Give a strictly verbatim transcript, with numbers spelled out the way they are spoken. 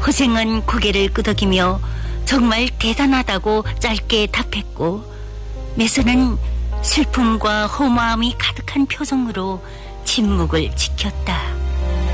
호생은 고개를 끄덕이며 정말 대단하다고 짧게 답했고, 매선은 슬픔과 허무함이 가득한 표정으로 침묵을 지켰다.